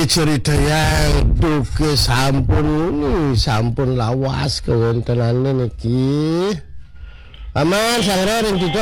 cerita yang duke sampun lawas kewontenane niki. Aman sangra ring tidak